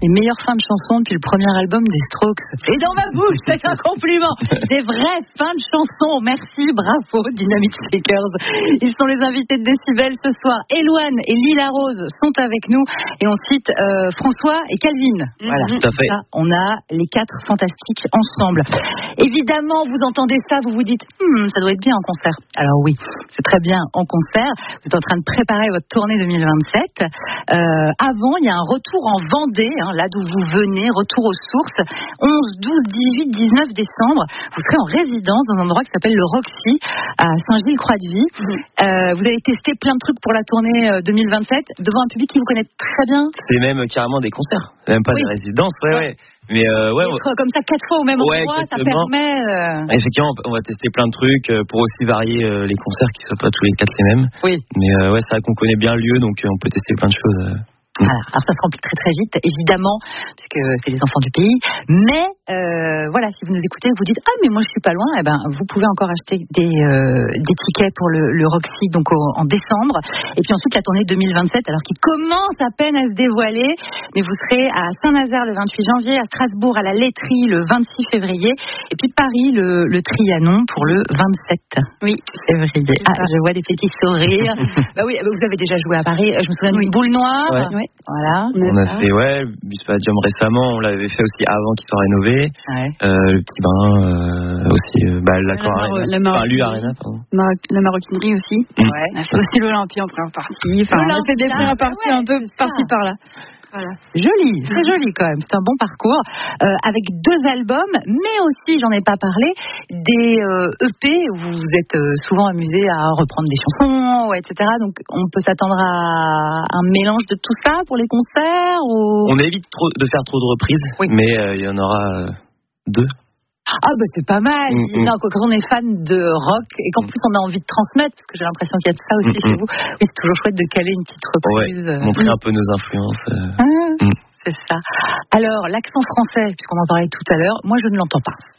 Les meilleures fins de chansons depuis le premier album des Strokes. Et dans ma bouche, c'est un compliment. Des vraies fins de chansons. Merci, bravo, Dynamite Shakers. Ils sont les invités de Décibel ce soir. Éloane et Lila Rose sont avec nous. Et on cite François et Calvin. Voilà, tout à fait. Ça, on a les 4 fantastiques ensemble. Évidemment, vous entendez ça, vous vous dites ça doit être bien en concert. Alors oui, c'est très bien en concert. Vous êtes en train de préparer votre tournée 2027. Avant, il y a un retour en Vendée, là d'où vous venez, retour aux sources. 11, 12, 18, 19 décembre. Vous serez en résidence dans un endroit qui s'appelle le Roxy, à Saint-Gilles-Croix-de-Vie. Vous allez tester plein de trucs pour la tournée 2027 devant un public qui vous connaît très bien. C'est même carrément des concerts, même pas des résidences, ouais. Mais être comme ça 4 fois au même endroit, ça permet. Effectivement, on va tester plein de trucs pour aussi varier les concerts qui soient pas tous les 4 les mêmes. Oui. Mais c'est vrai qu'on connaît bien le lieu, donc on peut tester plein de choses. Voilà. Alors ça se remplit très très vite, évidemment, puisque c'est les enfants du pays. Mais voilà, si vous nous écoutez, vous dites mais moi je suis pas loin. Eh ben vous pouvez encore acheter des tickets pour le Roxy donc en décembre. Et puis ensuite la tournée 2027, alors qui commence à peine à se dévoiler, mais vous serez à Saint-Nazaire le 28 janvier, à Strasbourg à la Laiterie le 26 février, et puis Paris le Trianon pour le 27 février. Je vois des petits sourires. Bah oui, vous avez déjà joué à Paris. Je me souviens d'une boule noire. Ouais. Voilà. On a fait Bispadium récemment, on l'avait fait aussi avant qu'il soit rénové. Le petit bain aussi, l'Arena, pardon. La maroquinerie aussi. On a fait aussi l'Olympia en première partie. On a fait des premières parties un peu par-ci par-là. Voilà. Joli, c'est joli quand même, c'est un bon parcours avec 2 albums, mais aussi, j'en ai pas parlé, des EP où vous vous êtes souvent amusé à reprendre des chansons, etc. Donc on peut s'attendre à un mélange de tout ça pour les concerts ou... On évite de faire trop de reprises, mais il y en aura 2. C'est pas mal. Non, quand on est fan de rock et qu'en plus on a envie de transmettre, parce que j'ai l'impression qu'il y a de ça aussi chez vous, c'est toujours chouette de caler une petite reprise. Montrer un peu nos influences. C'est ça. Alors, l'accent français, puisqu'on en parlait tout à l'heure, moi je ne l'entends pas.